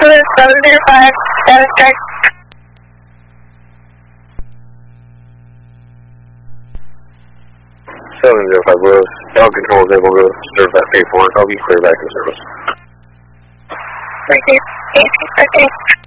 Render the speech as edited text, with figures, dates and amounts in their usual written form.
705, status check. 705 Rose, dog control is able to certify pay for it. I'll be clear back in service. Thank you.